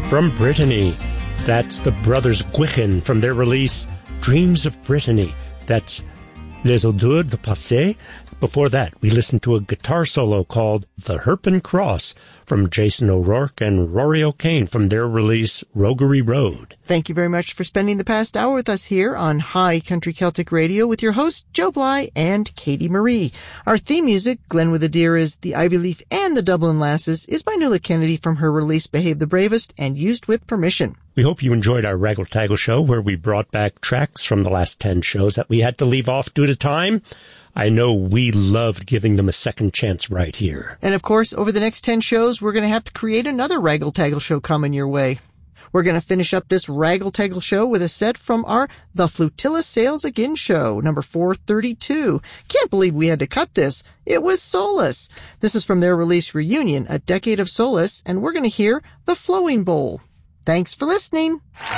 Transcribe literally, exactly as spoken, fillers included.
from Brittany. That's the Brothers Guichen from their release, Dreams of Brittany. That's Les Odeurs de Passé. Before that, we listened to a guitar solo called The Herpen Cross from Jason O'Rourke and Rory O'Kane from their release, Roguery Road. Thank you very much for spending the past hour with us here on High Country Celtic Radio with your hosts, Joe Bly and Katie Marie. Our theme music, Glen with a Deer is The Ivy Leaf and the Dublin Lasses, is by Nuala Kennedy from her release Behave the Bravest and used with permission. We hope you enjoyed our Raggle Taggle show where we brought back tracks from the last ten shows that we had to leave off due to time. I know we loved giving them a second chance right here. And of course, over the next ten shows, we're going to have to create another Raggle Taggle show coming your way. We're going to finish up this Raggle Taggle show with a set from our The Flotilla Sails Again show, number four thirty-two. Can't believe we had to cut this. It was Solace. This is from their release Reunion, A Decade of Solace, and we're going to hear The Flowing Bowl. Thanks for listening.